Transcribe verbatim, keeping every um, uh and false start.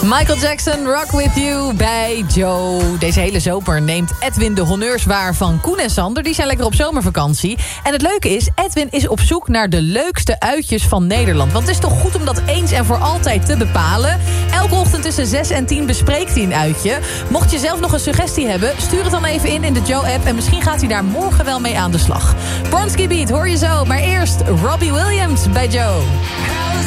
Michael Jackson, Rock With You bij Joe. Deze hele zomer neemt Edwin de honneurs waar van Koen en Sander. Die zijn lekker op zomervakantie. En het leuke is, Edwin is op zoek naar de leukste uitjes van Nederland. Want het is toch goed om dat eens en voor altijd te bepalen. Elke ochtend tussen zes en tien bespreekt hij een uitje. Mocht je zelf nog een suggestie hebben, stuur het dan even in in de Joe-app. En misschien gaat hij daar morgen wel mee aan de slag. Bronski Beat hoor je zo, maar eerst Robbie Williams bij Joe.